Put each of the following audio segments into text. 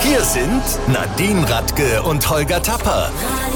Hier sind Nadine Radke und Holger Tapper.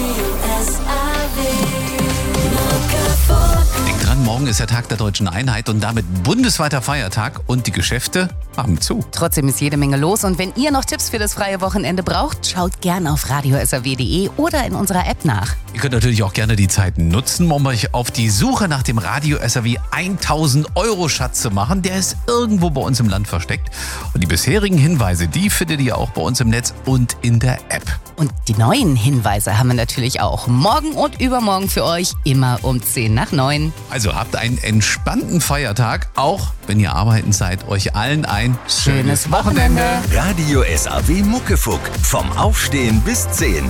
Denk dran, morgen ist der Tag der Deutschen Einheit und damit bundesweiter Feiertag und die Geschäfte haben zu. Trotzdem ist jede Menge los und wenn ihr noch Tipps für das freie Wochenende braucht, schaut gerne auf radio.srw.de oder in unserer App nach. Ihr könnt natürlich auch gerne die Zeit nutzen, um euch auf die Suche nach dem Radio SRW 1000-Euro-Schatz zu machen. Der ist irgendwo bei uns im Land versteckt. Und die bisherigen Hinweise, die findet ihr auch bei uns im Netz und in der App. Und die neuen Hinweise haben wir natürlich auch morgen und übermorgen für euch, immer um 8:50. Also habt einen entspannten Feiertag, auch wenn ihr arbeiten seid. Euch allen ein schönes Wochenende. Radio SRW Muckefuck. Vom Aufstehen bis 10.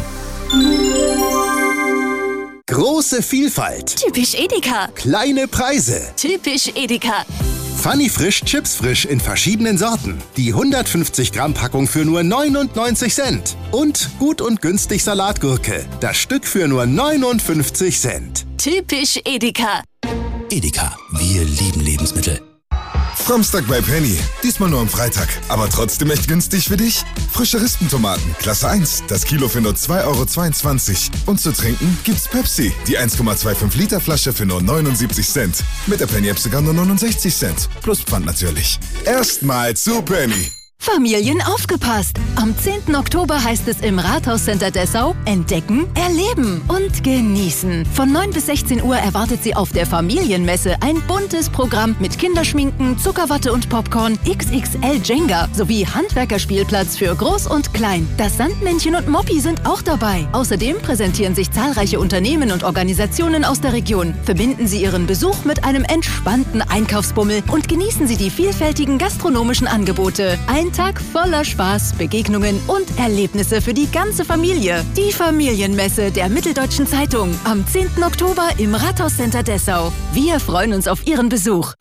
Große Vielfalt. Typisch Edeka. Kleine Preise. Typisch Edeka. Funny Frisch Chips Frisch in verschiedenen Sorten. Die 150 Gramm Packung für nur 99 Cent. Und gut und günstig Salatgurke. Das Stück für nur 59 Cent. Typisch Edeka. Edeka, wir lieben Lebensmittel. Samstag bei Penny. Diesmal nur am Freitag. Aber trotzdem echt günstig für dich. Frische Rispentomaten, Klasse 1. Das Kilo für nur 2,22 €. Und zu trinken gibt's Pepsi. Die 1,25 Liter Flasche für nur 79 Cent. Mit der Penny-App sogar nur 69 Cent. Plus Pfand natürlich. Erstmal zu Penny. Familien aufgepasst! Am 10. Oktober heißt es im Rathauscenter Dessau entdecken, erleben und genießen. Von 9 bis 16 Uhr erwartet Sie auf der Familienmesse ein buntes Programm mit Kinderschminken, Zuckerwatte und Popcorn, XXL Jenga sowie Handwerkerspielplatz für Groß und Klein. Das Sandmännchen und Moppi sind auch dabei. Außerdem präsentieren sich zahlreiche Unternehmen und Organisationen aus der Region. Verbinden Sie Ihren Besuch mit einem entspannten Einkaufsbummel und genießen Sie die vielfältigen gastronomischen Angebote. Ein Tag voller Spaß, Begegnungen und Erlebnisse für die ganze Familie. Die Familienmesse der Mitteldeutschen Zeitung am 10. Oktober im Rathauscenter Dessau. Wir freuen uns auf Ihren Besuch.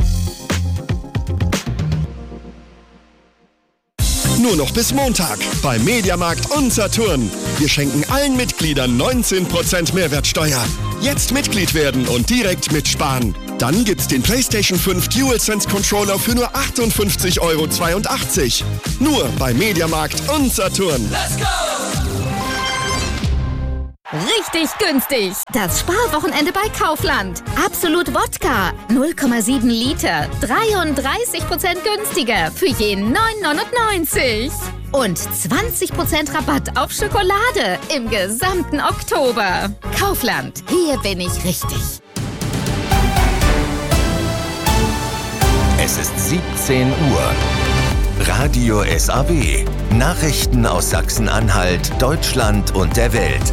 Nur noch bis Montag bei Mediamarkt und Saturn. Wir schenken allen Mitgliedern 19% Mehrwertsteuer. Jetzt Mitglied werden und direkt mitsparen. Dann gibt's den PlayStation 5 DualSense Controller für nur 58,82 €. Nur bei Mediamarkt und Saturn. Let's go! Richtig günstig. Das Sparwochenende bei Kaufland. Absolut Wodka. 0,7 Liter. 33% günstiger. Für jeden 9,99 €. Und 20% Rabatt auf Schokolade im gesamten Oktober. Kaufland. Hier bin ich richtig. Es ist 17 Uhr. Radio SRW. Nachrichten aus Sachsen-Anhalt, Deutschland und der Welt.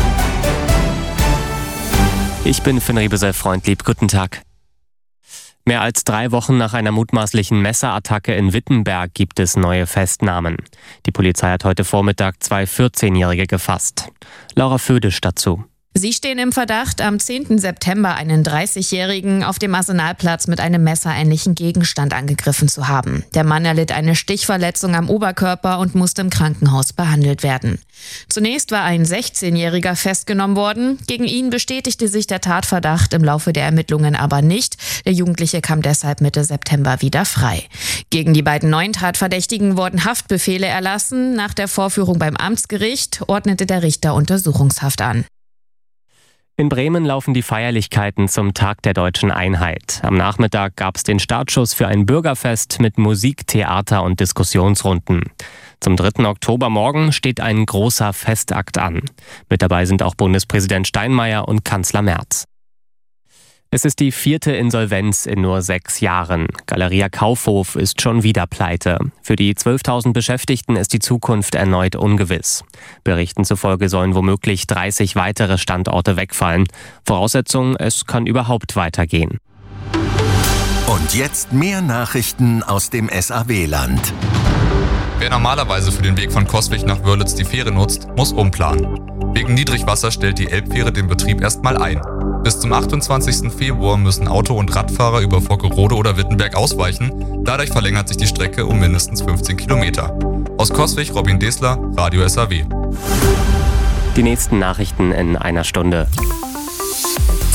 Ich bin Finn Riebesel-Freundlieb. Guten Tag. Mehr als 3 Wochen nach einer mutmaßlichen Messerattacke in Wittenberg gibt es neue Festnahmen. Die Polizei hat heute Vormittag 2 14-Jährige gefasst. Laura Födisch dazu. Sie stehen im Verdacht, am 10. September einen 30-Jährigen auf dem Arsenalplatz mit einem messerähnlichen Gegenstand angegriffen zu haben. Der Mann erlitt eine Stichverletzung am Oberkörper und musste im Krankenhaus behandelt werden. Zunächst war ein 16-Jähriger festgenommen worden. Gegen ihn bestätigte sich der Tatverdacht im Laufe der Ermittlungen aber nicht. Der Jugendliche kam deshalb Mitte September wieder frei. Gegen die beiden neuen Tatverdächtigen wurden Haftbefehle erlassen. Nach der Vorführung beim Amtsgericht ordnete der Richter Untersuchungshaft an. In Bremen laufen die Feierlichkeiten zum Tag der Deutschen Einheit. Am Nachmittag gab es den Startschuss für ein Bürgerfest mit Musik, Theater und Diskussionsrunden. Zum 3. Oktobermorgen steht ein großer Festakt an. Mit dabei sind auch Bundespräsident Steinmeier und Kanzler Merz. Es ist die 4. Insolvenz in nur 6 Jahren. Galeria Kaufhof ist schon wieder pleite. Für die 12.000 Beschäftigten ist die Zukunft erneut ungewiss. Berichten zufolge sollen womöglich 30 weitere Standorte wegfallen. Voraussetzung, es kann überhaupt weitergehen. Und jetzt mehr Nachrichten aus dem SAW-Land. Wer normalerweise für den Weg von Coswig nach Wörlitz die Fähre nutzt, muss umplanen. Wegen Niedrigwasser stellt die Elbfähre den Betrieb erstmal ein. Bis zum 28. Februar müssen Auto- und Radfahrer über Vockerode oder Wittenberg ausweichen. Dadurch verlängert sich die Strecke um mindestens 15 Kilometer. Aus Coswig, Robin Desler, Radio SAW. Die nächsten Nachrichten in einer Stunde.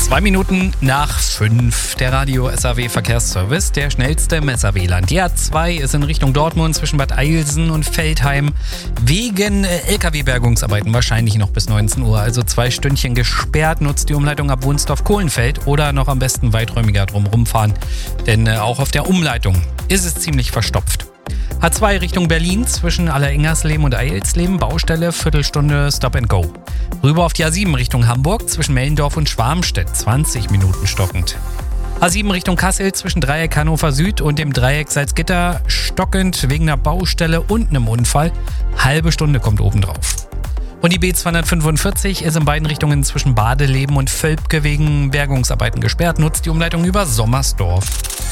2 Minuten nach 5, der Radio SAW Verkehrsservice, der schnellste im SAW-Land. Die A2 ist in Richtung Dortmund zwischen Bad Eilsen und Veltheim wegen LKW-Bergungsarbeiten wahrscheinlich noch bis 19 Uhr. Also 2 Stündchen gesperrt, nutzt die Umleitung ab Wunsdorf-Kohlenfeld oder noch am besten weiträumiger drumherum fahren, denn auch auf der Umleitung ist es ziemlich verstopft. A2 Richtung Berlin zwischen Allerengersleben und Eilsleben, Baustelle, Viertelstunde Stop and Go. Rüber auf die A7 Richtung Hamburg zwischen Mellendorf und Schwarmstedt, 20 Minuten stockend. A7 Richtung Kassel zwischen Dreieck Hannover Süd und dem Dreieck Salzgitter, stockend wegen einer Baustelle und einem Unfall. Halbe Stunde kommt obendrauf. Und die B245 ist in beiden Richtungen zwischen Badeleben und Völpke wegen Bergungsarbeiten gesperrt, nutzt die Umleitung über Sommersdorf.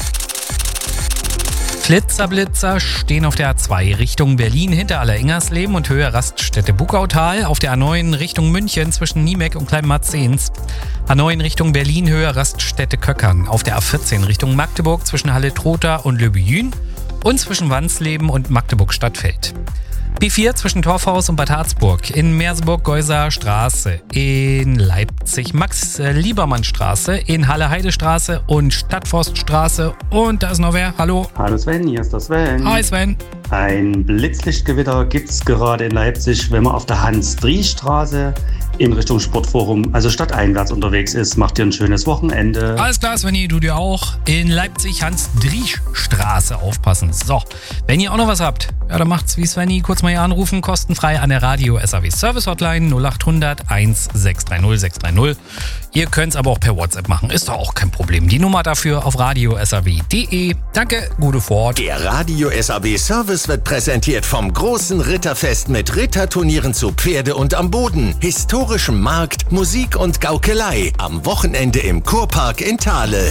Flitzer-Blitzer stehen auf der A2 Richtung Berlin hinter Allerengersleben und Höhe Raststätte Buckautal. Auf der A9 Richtung München zwischen Niemek und Kleinmarzens. A9 Richtung Berlin Höhe Raststätte Köckern. Auf der A14 Richtung Magdeburg zwischen Halle-Trotha und Le Buyün und zwischen Wansleben und Magdeburg-Stadtfeld. B4 zwischen Torfhaus und Bad Harzburg, in Merseburg-Geuser Straße, in Leipzig Max-Liebermann-Straße, in Halle-Heide-Straße und Stadtforststraße. Und da ist noch wer? Hallo? Hallo Sven, hier ist der Sven. Hi Sven. Ein Blitzlichtgewitter gibt es gerade in Leipzig, wenn man auf der Hans-Dries-Straße in Richtung Sportforum, also stadteinwärts unterwegs ist. Macht dir ein schönes Wochenende. Alles klar, Svenny, du dir auch. In Leipzig Hans-Dries-Straße aufpassen. So, wenn ihr auch noch was habt, ja, dann macht's wie Svenny. Kurz mal hier anrufen, kostenfrei an der Radio SAW Service Hotline 0800 1630 630. Ihr könnt's aber auch per WhatsApp machen, ist doch auch kein Problem. Die Nummer dafür auf radiosaw.de. Danke, gute Fahrt. Der Radio SAW Service wird präsentiert vom großen Ritterfest mit Ritterturnieren zu Pferde und am Boden, historischem Markt, Musik und Gaukelei. Am Wochenende im Kurpark in Thale.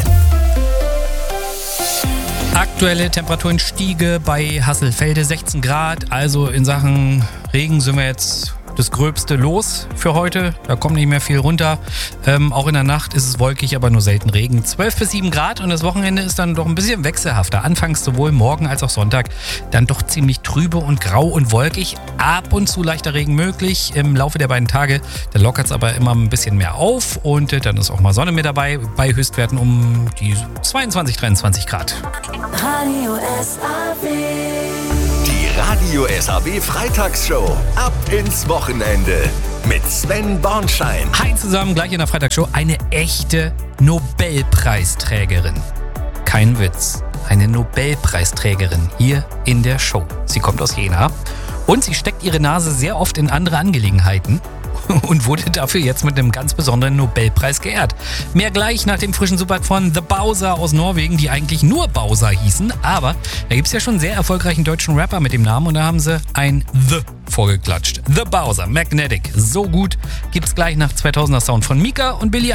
Aktuelle Temperaturenstiege bei Hasselfelde 16 Grad. Also in Sachen Regen sind wir jetzt das Gröbste los für heute. Da kommt nicht mehr viel runter. Auch in der Nacht ist es wolkig, aber nur selten Regen. 12 bis 7 Grad und das Wochenende ist dann doch ein bisschen wechselhafter. Anfangs sowohl morgen als auch Sonntag dann doch ziemlich trübe und grau und wolkig. Ab und zu leichter Regen möglich. Im Laufe der beiden Tage, da lockert es aber immer ein bisschen mehr auf und dann ist auch mal Sonne mit dabei bei Höchstwerten um die 22, 23 Grad. Radio SAW. Die Radio SAW Freitagsshow. Ab ins Wochenende. Mit Sven Bornschein. Hi zusammen, gleich in der Freitagsshow eine echte Nobelpreisträgerin. Kein Witz. Eine Nobelpreisträgerin hier in der Show. Sie kommt aus Jena und sie steckt ihre Nase sehr oft in andere Angelegenheiten und wurde dafür jetzt mit einem ganz besonderen Nobelpreis geehrt. Mehr gleich nach dem frischen Super von The Bowser aus Norwegen, die eigentlich nur Bowser hießen, aber da gibt es ja schon einen sehr erfolgreichen deutschen Rapper mit dem Namen und da haben sie ein The vorgeklatscht. The Bowser, Magnetic. So gut gibt's gleich nach 2000er Sound von Mika und Billie